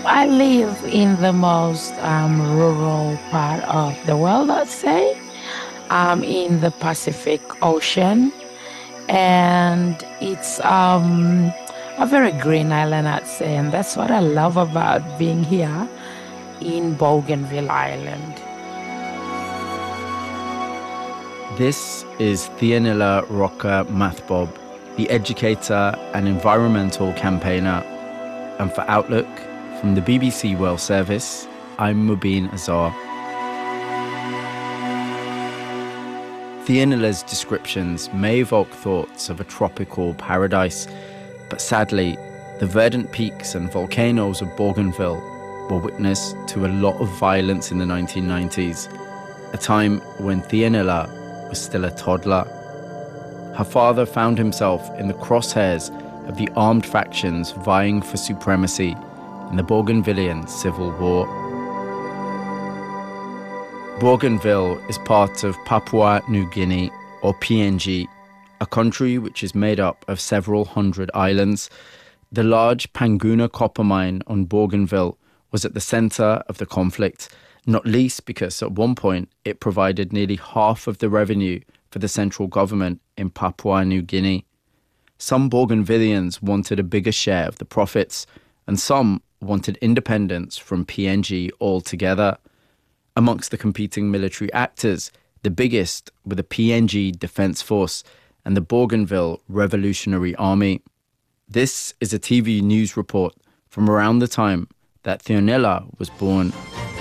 I live in the most rural part of the world, I'd say, in the Pacific Ocean. And it's a very green island, I'd say. And that's what I love about being here in Bougainville Island. This is Theonilla Roca Mathbob, the educator and environmental campaigner. And for Outlook, from the BBC World Service, I'm Mubin Azar. Theonilla's descriptions may evoke thoughts of a tropical paradise, but sadly, the verdant peaks and volcanoes of Bougainville were witness to a lot of violence in the 1990s, a time when Theonilla was still a toddler. Her father found himself in the crosshairs of the armed factions vying for supremacy in the Bougainvillean Civil War. Bougainville is part of Papua New Guinea, or PNG, a country which is made up of several hundred islands. The large Panguna copper mine on Bougainville was at the centre of the conflict, not least because at one point it provided nearly half of the revenue for the central government in Papua New Guinea. Some Bougainvilleans wanted a bigger share of the profits, and some wanted independence from PNG altogether. Amongst the competing military actors, the biggest were the PNG Defence Force and the Bougainville Revolutionary Army. This is a TV news report from around the time that Theonilla was born.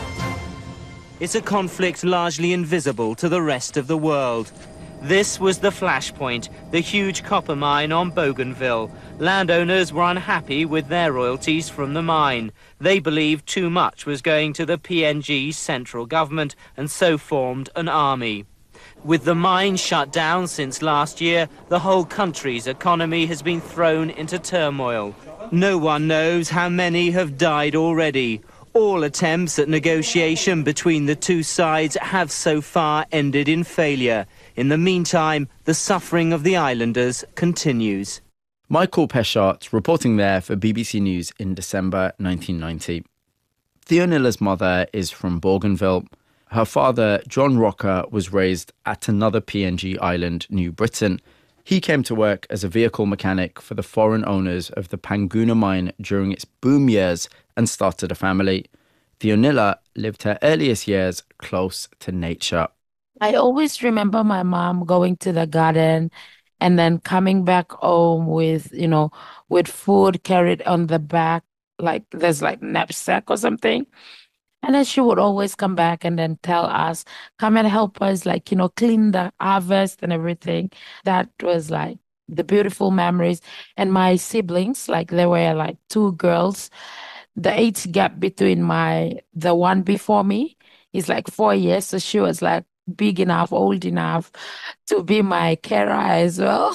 It's a conflict largely invisible to the rest of the world. This was the flashpoint, the huge copper mine on Bougainville. Landowners were unhappy with their royalties from the mine. They believed too much was going to the PNG central government and so formed an army. With the mine shut down since last year, the whole country's economy has been thrown into turmoil. No one knows how many have died already. All attempts at negotiation between the two sides have so far ended in failure. In the meantime, the suffering of the islanders continues. Michael Peschart reporting there for BBC News in December 1990. Theonilla's mother is from Bougainville. Her father, John Roca, was raised at another PNG island, New Britain. He came to work as a vehicle mechanic for the foreign owners of the Panguna mine during its boom years and started a family. Theonilla lived her earliest years close to nature. I always remember my mom going to the garden and then coming back home with, with food carried on the back, like there's like knapsack or something. And then she would always come back and then tell us, come and help us, like, clean the harvest and everything. That was like the beautiful memories. And my siblings, like there were like two girls. The age gap between the one before me is like 4 years. So she was like big enough, old enough to be my carer as well.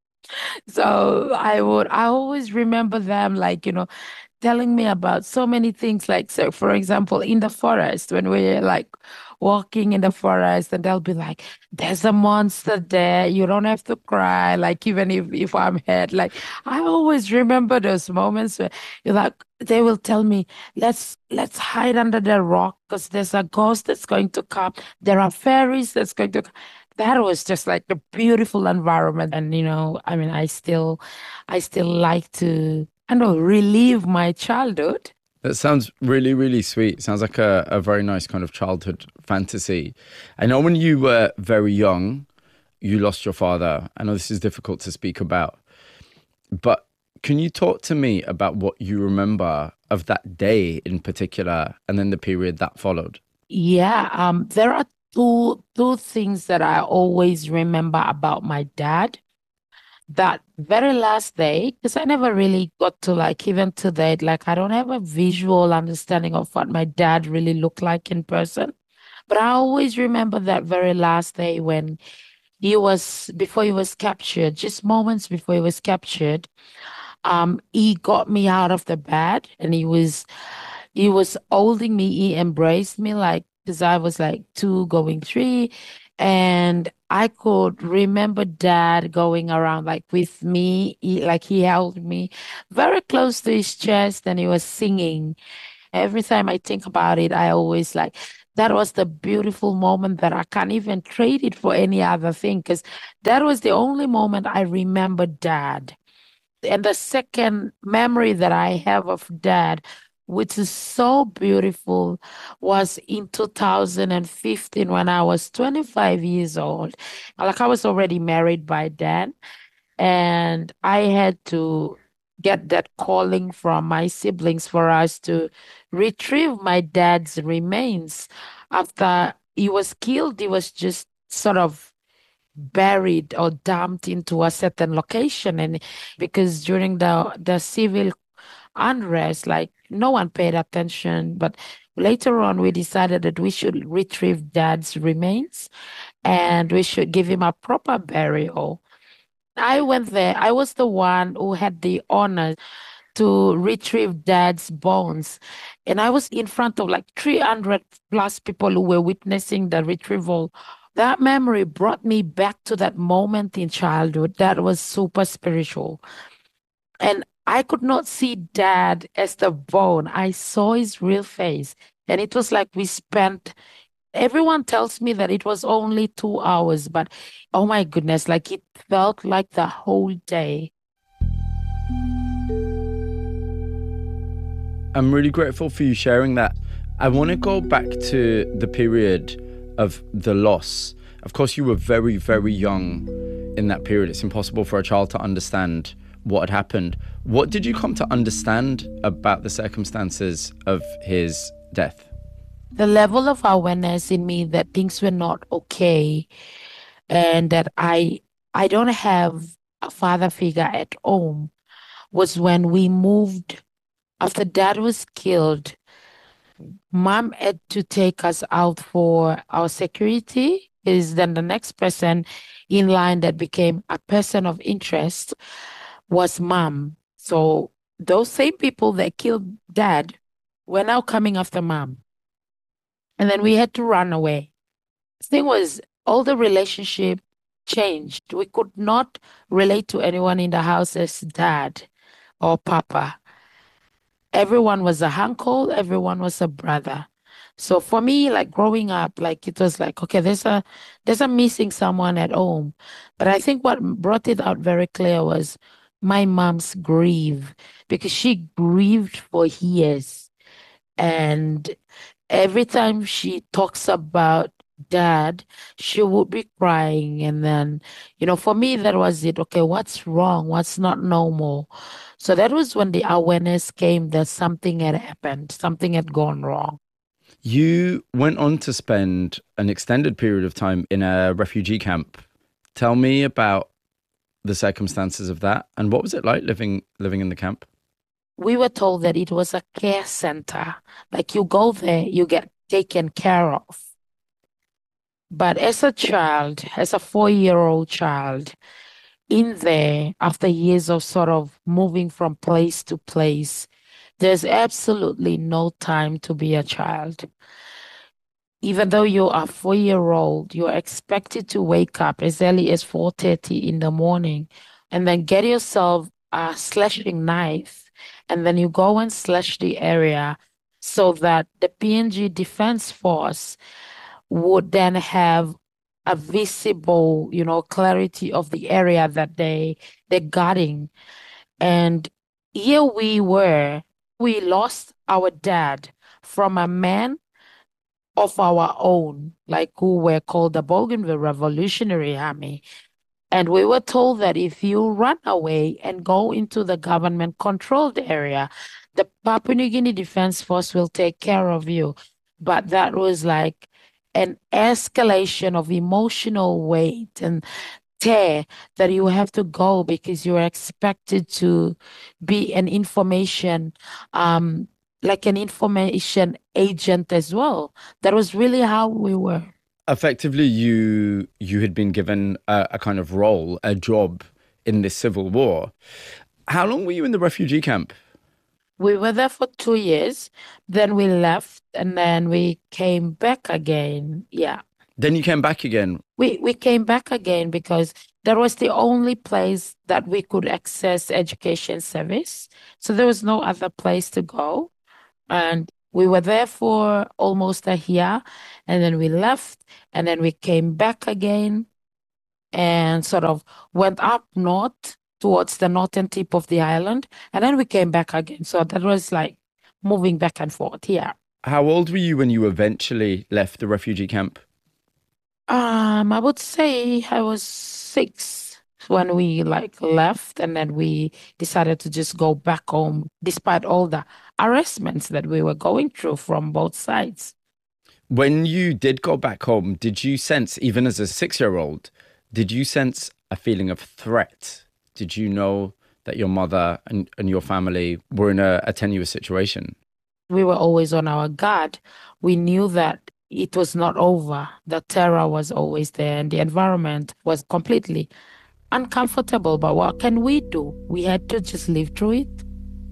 So I always remember them like, telling me about so many things. Like, so for example, in the forest, when we're like walking in the forest, and they'll be like, there's a monster there. You don't have to cry. Like, even if I'm hurt, like, I always remember those moments where you're like, they will tell me, let's hide under the rock because there's a ghost that's going to come. There are fairies that's going to come. That was just like a beautiful environment. And, I mean, I still like to, I don't know, relive my childhood. That sounds really, really sweet. Sounds like a very nice kind of childhood fantasy. I know when you were very young, you lost your father. I know this is difficult to speak about, but can you talk to me about what you remember of that day in particular and then the period that followed? Yeah, there are two things that I always remember about my dad. That very last day, because I never really got to like even today, like I don't have a visual understanding of what my dad really looked like in person. But I always remember that very last day when before he was captured, just moments before he was captured, he got me out of the bed and he was holding me, he embraced me like, because I was like two going three. And I could remember dad going around like with me, like he held me very close to his chest and he was singing. Every time I think about it, I always like that was the beautiful moment that I can't even trade it for any other thing because that was the only moment I remember dad. And the second memory that I have of dad, which is so beautiful, was in 2015 when I was 25 years old. Like I was already married by then, and I had to get that calling from my siblings for us to retrieve my dad's remains. After he was killed, he was just sort of buried or dumped into a certain location, and because during the civil unrest, like no one paid attention, but later on we decided that we should retrieve dad's remains and we should give him a proper burial. I went there. I was the one who had the honor to retrieve dad's bones. And I was in front of like 300 plus people who were witnessing the retrieval. That memory brought me back to that moment in childhood that was super spiritual. And I could not see dad as the bone. I saw his real face. And it was like we spent, everyone tells me that it was only 2 hours, but oh my goodness, like it felt like the whole day. I'm really grateful for you sharing that. I want to go back to the period of the loss. Of course, you were very, very young in that period. It's impossible for a child to understand what had happened. What did you come to understand about the circumstances of his death? The level of awareness in me that things were not okay and that I don't have a father figure at home was when we moved after dad was killed. Mom had to take us out for our security. Is then the next person in line that became a person of interest was mom. So those same people that killed dad were now coming after mom. And then we had to run away. The thing was, all the relationship changed. We could not relate to anyone in the house as dad or papa. Everyone was a uncle, everyone was a brother. So for me, like growing up, like it was like, okay, there's a missing someone at home. But I think what brought it out very clear was my mom's grief because she grieved for years. And every time she talks about dad, she would be crying. And then, for me, that was it. Okay, what's wrong? What's not normal? So that was when the awareness came that something had happened, something had gone wrong. You went on to spend an extended period of time in a refugee camp. Tell me about the circumstances of that and what was it like living in the camp? We were told that it was a care center. Like you go there, you get taken care of. But as a child, as a 4-year-old child, in there, after years of sort of moving from place to place, there's absolutely no time to be a child. Even though you are 4-year-old, you're expected to wake up as early as 4:30 in the morning and then get yourself a slashing knife and then you go and slash the area so that the PNG Defense Force would then have a visible, clarity of the area that they're guarding. And here we lost our dad from a man of our own, like who were called the Bougainville Revolutionary Army. And we were told that if you run away and go into the government controlled area, the Papua New Guinea Defense Force will take care of you. But that was like an escalation of emotional weight and tear that you have to go because you're expected to be an information, um, like an information agent as well. That was really how we were. Effectively, you had been given a kind of role, a job in this civil war. How long were you in the refugee camp? We were there for 2 years, then we left, and then we came back again. Yeah. Then you came back again. We came back again because that was the only place that we could access education service. So there was no other place to go. And we were there for almost a year, and then we left, and then we came back again and sort of went up north towards the northern tip of the island, and then we came back again. So that was like moving back and forth. Yeah. How old were you when you eventually left the refugee camp? I would say I was 6 when we like left, and then we decided to just go back home despite all the harassments that we were going through from both sides. When you did go back home, did you sense, even as a 6-year-old, did you sense a feeling of threat? Did you know that your mother and your family were in a tenuous situation? We were always on our guard. We knew that it was not over. The terror was always there, and the environment was completely uncomfortable. But what can we do? We had to just live through it.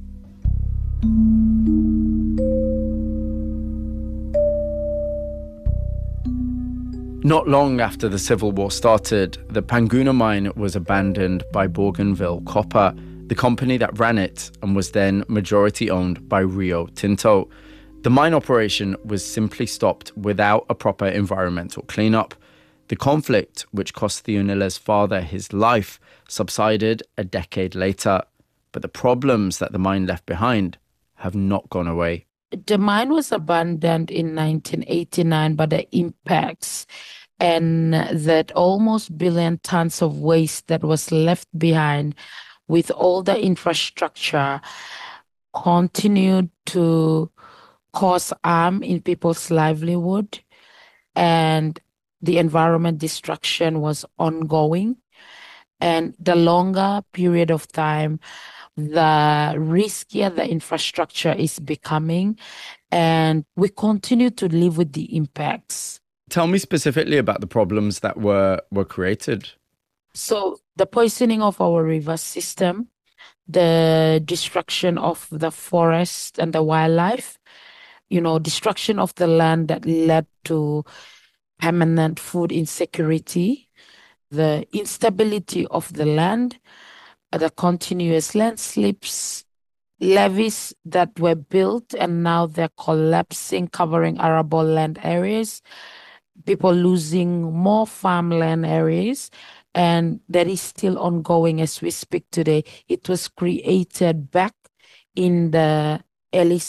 Not long after the Civil War started, the Panguna mine was abandoned by Bougainville Copper, the company that ran it and was then majority owned by Rio Tinto. The mine operation was simply stopped without a proper environmental cleanup. The conflict, which cost Theonila's father his life, subsided a decade later. But the problems that the mine left behind have not gone away. The mine was abandoned in 1989, but the impacts and that almost billion tons of waste that was left behind with all the infrastructure continued to cause harm in people's livelihood, and the environment destruction was ongoing. And the longer period of time, the riskier the infrastructure is becoming, and we continue to live with the impacts. Tell me specifically about the problems that were created. So the poisoning of our river system, the destruction of the forest and the wildlife, destruction of the land that led to permanent food insecurity, the instability of the land, the continuous landslips, levees that were built and now they're collapsing, covering arable land areas, people losing more farmland areas, and that is still ongoing as we speak today. It was created back in the early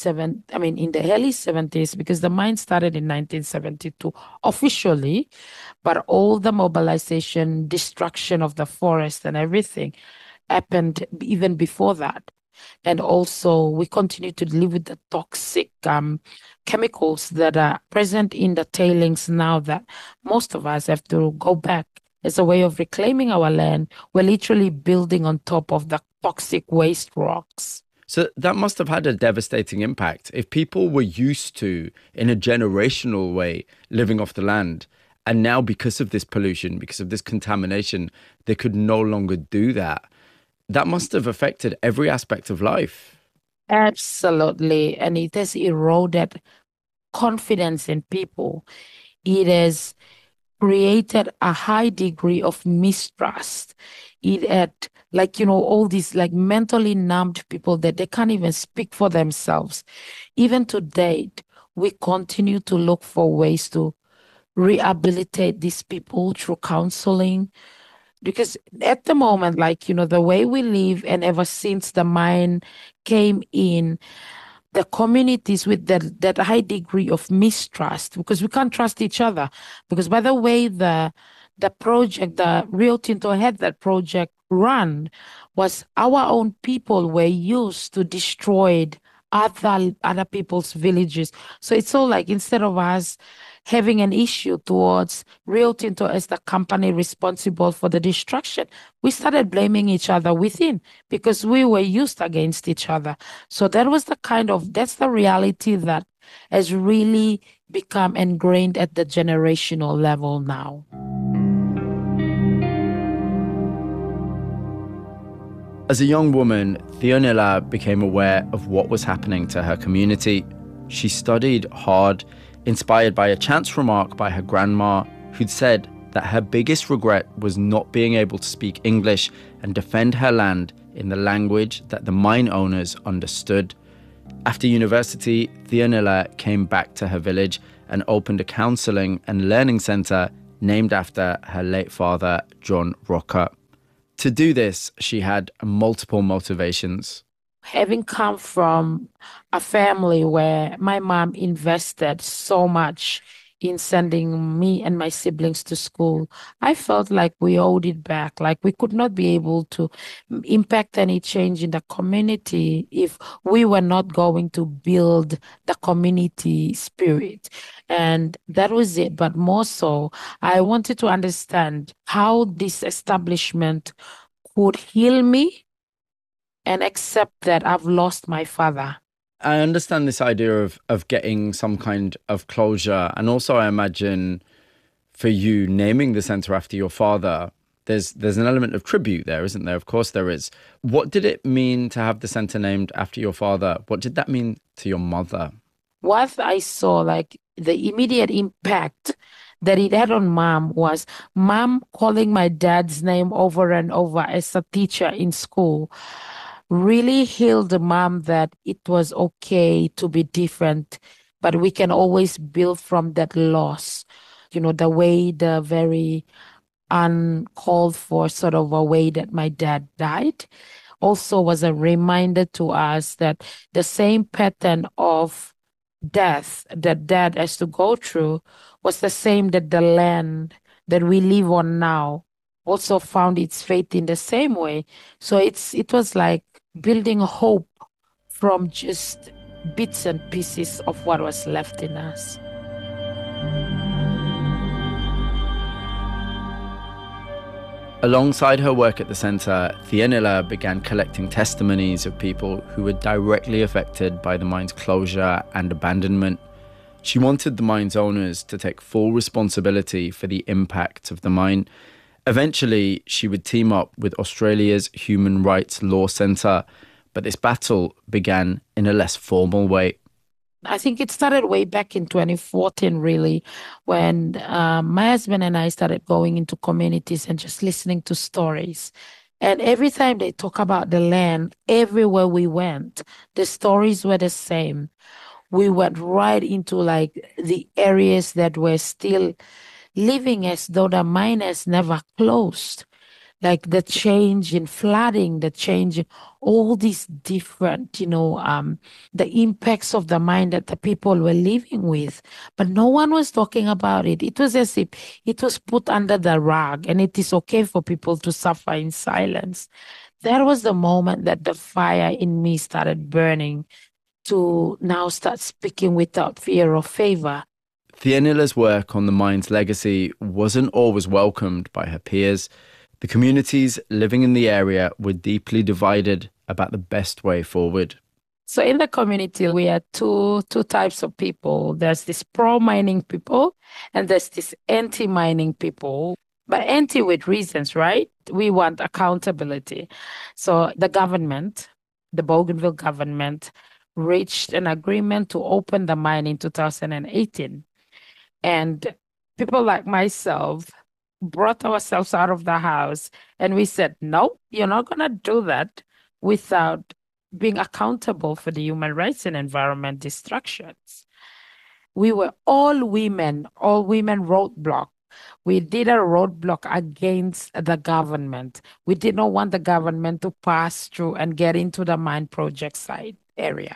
70s, because the mine started in 1972 officially, but all the mobilization, destruction of the forest and everything happened even before that. And also, we continue to live with the toxic chemicals that are present in the tailings now that most of us have to go back as a way of reclaiming our land. We're literally building on top of the toxic waste rocks. So that must have had a devastating impact. If people were used to, in a generational way, living off the land, and now because of this pollution, because of this contamination, they could no longer do that. That must have affected every aspect of life. Absolutely. And it has eroded confidence in people. It has created a high degree of mistrust. It had, all these mentally numbed people that they can't even speak for themselves. Even to date, we continue to look for ways to rehabilitate these people through counseling. Because at the moment, the way we live, and ever since the mine came in, the communities with that high degree of mistrust, because we can't trust each other. Because by the way, the project, the Rio Tinto had that project run, was our own people were used to destroy other people's villages. So it's all instead of us having an issue towards Rio Tinto as the company responsible for the destruction, we started blaming each other within because we were used against each other. So that's the reality that has really become ingrained at the generational level now. As a young woman, Theonila became aware of what was happening to her community. She studied hard, inspired by a chance remark by her grandma, who'd said that her biggest regret was not being able to speak English and defend her land in the language that the mine owners understood. After university, Theonila came back to her village and opened a counselling and learning centre named after her late father, John Rocker. To do this, she had multiple motivations. Having come from a family where my mom invested so much in sending me and my siblings to school, I felt like we owed it back. Like we could not be able to impact any change in the community if we were not going to build the community spirit. And that was it. But more so, I wanted to understand how this establishment could heal me and accept that I've lost my father. I understand this idea of getting some kind of closure. And also, I imagine for you naming the centre after your father, there's an element of tribute there, isn't there? Of course there is. What did it mean to have the centre named after your father? What did that mean to your mother? What I saw, like the immediate impact that it had on mom was mom calling my dad's name over and over as a teacher in school really healed mom that it was okay to be different, but we can always build from that loss. You know, the way the very uncalled for sort of a way that my dad died also was a reminder to us that the same pattern of death that dad has to go through was the same that the land that we live on now also found its fate in the same way. So it was like building hope from just bits and pieces of what was left in us. Alongside her work at the centre, Theonila began collecting testimonies of people who were directly affected by the mine's closure and abandonment. She wanted the mine's owners to take full responsibility for the impact of the mine. Eventually, she would team up with Australia's Human Rights Law Centre, but this battle began in a less formal way. I think it started way back in 2014, really, when my husband and I started going into communities and just listening to stories. And every time they talk about the land, everywhere we went, the stories were the same. We went right into like the areas that were still living as though the mine has never closed. Like the change in flooding, the change in all these different, the impacts of the mine that the people were living with. But no one was talking about it. It was as if it was put under the rug and it is okay for people to suffer in silence. That was the moment that the fire in me started burning to now start speaking without fear or favor. Theonila's work on the mine's legacy wasn't always welcomed by her peers. The communities living in the area were deeply divided about the best way forward. So in the community, we had two types of people. There's this pro-mining people and there's this anti-mining people, but anti with reasons, right? We want accountability. So the government, the Bougainville government, reached an agreement to open the mine in 2018. And people like myself brought ourselves out of the house and we said, no, you're not going to do that without being accountable for the human rights and environment destructions. We were all women roadblock. We did a roadblock against the government. We did not want the government to pass through and get into the mine project site area.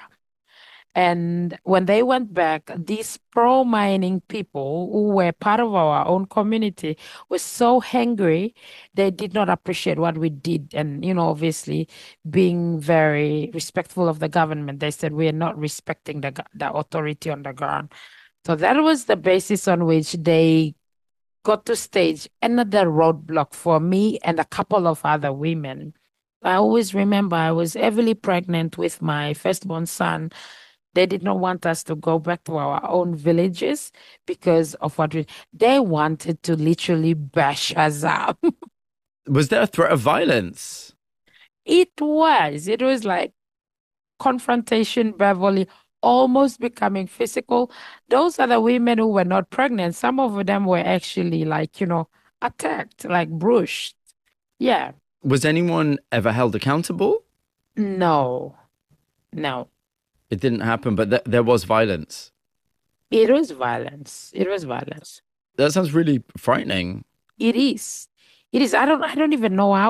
And when they went back, these pro-mining people who were part of our own community were so angry, they did not appreciate what we did. And, obviously being very respectful of the government, they said, we are not respecting the authority on the ground. So that was the basis on which they got to stage another roadblock for me and a couple of other women. I always remember I was heavily pregnant with my firstborn son. They did not want us to go back to our own villages because of they wanted to literally bash us up. Was there a threat of violence? It was like confrontation, Beverly, almost becoming physical. Those are the women who were not pregnant. Some of them were actually like, attacked, like brushed. Yeah. Was anyone ever held accountable? No, no. It didn't happen, but there was violence. It was violence. It was violence. That sounds really frightening. It is. It is. I don't even know how